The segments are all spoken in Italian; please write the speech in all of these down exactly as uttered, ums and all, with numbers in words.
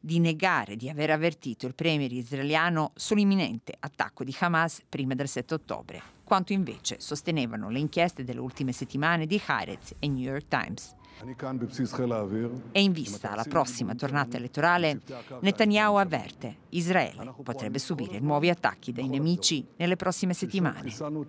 di negare di aver avvertito il premier israeliano sull'imminente attacco di Hamas prima del sette ottobre, quanto invece sostenevano le inchieste delle ultime settimane di Haaretz e New York Times. E in vista alla prossima tornata elettorale, Netanyahu avverte: Israele potrebbe subire nuovi attacchi dai nemici nelle prossime settimane.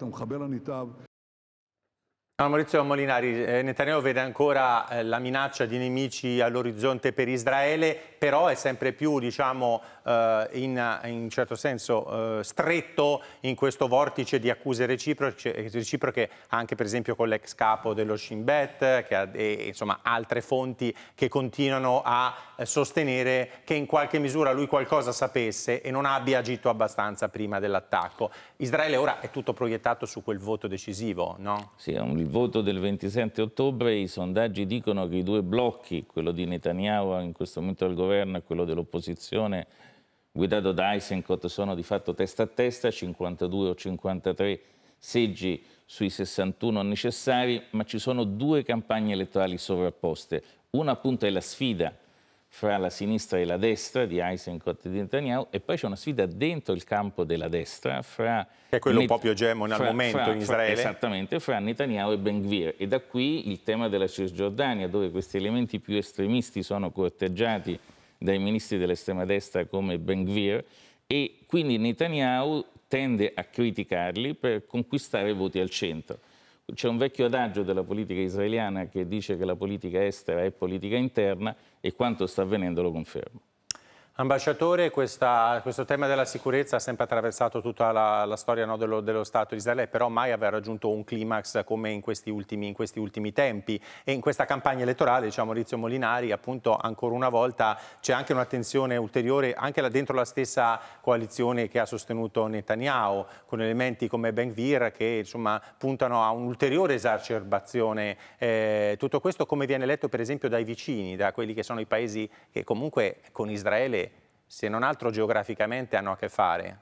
No, Maurizio Molinari, eh, Netanyahu vede ancora eh, la minaccia di nemici all'orizzonte per Israele, però è sempre più, diciamo, eh, in, in un certo senso eh, stretto in questo vortice di accuse reciproche, reciproche anche per esempio con l'ex capo dello Shin Bet, che ha, e, insomma, altre fonti che continuano a eh, sostenere che in qualche misura lui qualcosa sapesse e non abbia agito abbastanza prima dell'attacco. Israele ora è tutto proiettato su quel voto decisivo, no? Sì, il voto del ventisette ottobre, i sondaggi dicono che i due blocchi, quello di Netanyahu in questo momento al governo e quello dell'opposizione guidato da Eisenkot, sono di fatto testa a testa, cinquantadue o cinquantatré seggi sui sessantuno necessari, ma ci sono due campagne elettorali sovrapposte. Una appunto è la sfida fra la sinistra e la destra di Eisenkot e di Netanyahu, e poi c'è una sfida dentro il campo della destra fra... Che è quello Net... un po' più egemone al fra, momento fra, in Israele. Fra, esattamente, fra Netanyahu e Ben Gvir. E da qui il tema della Cisgiordania, dove questi elementi più estremisti sono corteggiati dai ministri dell'estrema destra come Ben Gvir, e quindi Netanyahu tende a criticarli per conquistare voti al centro. C'è un vecchio adagio della politica israeliana che dice che la politica estera è politica interna, e quanto sta avvenendo lo conferma. Ambasciatore, questa, questo tema della sicurezza ha sempre attraversato tutta la, la storia, no, dello, dello Stato di Israele, però mai aveva raggiunto un climax come in questi, ultimi, in questi ultimi tempi. E in questa campagna elettorale, diciamo, Maurizio Molinari, appunto, ancora una volta c'è anche un'attenzione ulteriore, anche là dentro la stessa coalizione che ha sostenuto Netanyahu, con elementi come Ben Gvir che, insomma, puntano a un'ulteriore esacerbazione. Eh, tutto questo come viene letto, per esempio, dai vicini, da quelli che sono i paesi che comunque con Israele, se non altro geograficamente, hanno a che fare?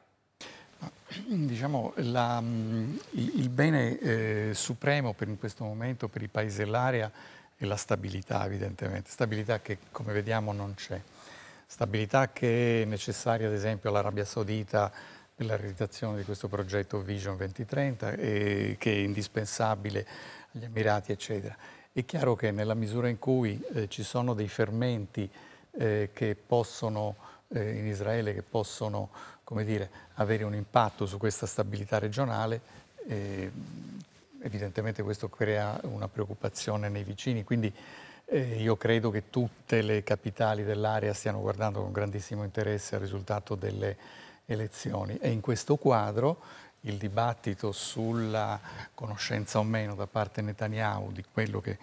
Diciamo, la, il, il bene eh, supremo per in questo momento per i paesi dell'area è la stabilità, evidentemente. Stabilità che, come vediamo, non c'è. Stabilità che è necessaria, ad esempio, all'Arabia Saudita per la realizzazione di questo progetto Vision duemilatrenta, e che è indispensabile agli Emirati, eccetera. È chiaro che nella misura in cui eh, ci sono dei fermenti eh, che possono eh, in Israele che possono, come dire, avere un impatto su questa stabilità regionale, eh, evidentemente questo crea una preoccupazione nei vicini, quindi eh, io credo che tutte le capitali dell'area stiano guardando con grandissimo interesse al risultato delle elezioni, e in questo quadro il dibattito sulla conoscenza o meno da parte Netanyahu di quello che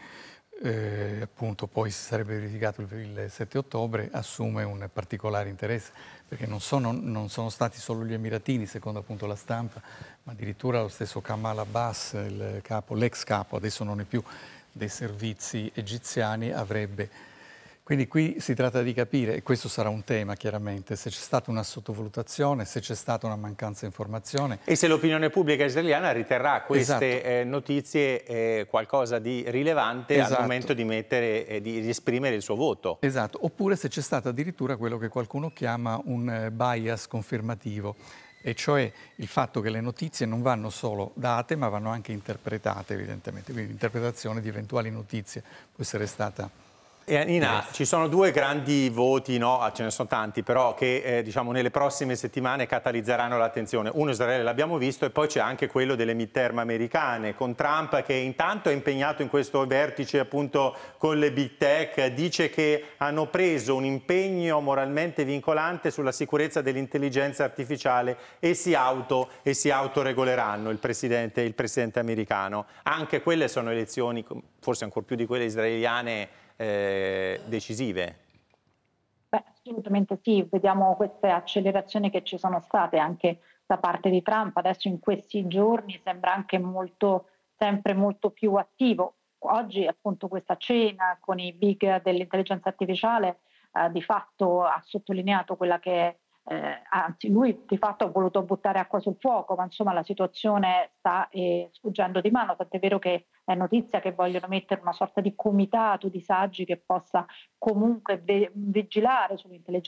Eh, appunto poi si sarebbe verificato il, il sette ottobre assume un particolare interesse, perché non sono, non sono stati solo gli emiratini, secondo appunto la stampa, ma addirittura lo stesso Kamal Abbas, il capo, l'ex capo, adesso non è più, dei servizi egiziani, avrebbe. Quindi qui si tratta di capire, e questo sarà un tema chiaramente, se c'è stata una sottovalutazione, se c'è stata una mancanza di informazione. E se l'opinione pubblica israeliana riterrà queste Esatto. eh, notizie eh, qualcosa di rilevante, Esatto. al momento di, mettere, eh, di, di esprimere il suo voto. Esatto, oppure se c'è stato addirittura quello che qualcuno chiama un eh, bias confermativo, e cioè il fatto che le notizie non vanno solo date ma vanno anche interpretate, evidentemente, quindi l'interpretazione di eventuali notizie può essere stata... E Nina, ci sono due grandi voti, no? Ce ne sono tanti, però che eh, diciamo nelle prossime settimane catalizzeranno l'attenzione. Uno, Israele, l'abbiamo visto, e poi c'è anche quello delle midterm americane, con Trump che intanto è impegnato in questo vertice appunto con le big tech, dice che hanno preso un impegno moralmente vincolante sulla sicurezza dell'intelligenza artificiale e si, auto, e si autoregoleranno il presidente, il presidente americano. Anche quelle sono elezioni, forse ancor più di quelle israeliane, Eh, decisive. Beh, assolutamente sì, vediamo queste accelerazioni che ci sono state anche da parte di Trump. Adesso in questi giorni sembra anche molto, sempre molto più attivo. Oggi appunto questa cena con i big dell'intelligenza artificiale eh, di fatto ha sottolineato quella che è Eh, anzi, lui di fatto ha voluto buttare acqua sul fuoco, ma insomma la situazione sta eh, sfuggendo di mano, tant'è vero che è notizia che vogliono mettere una sorta di comitato di saggi che possa comunque ve- vigilare sull'intelligenza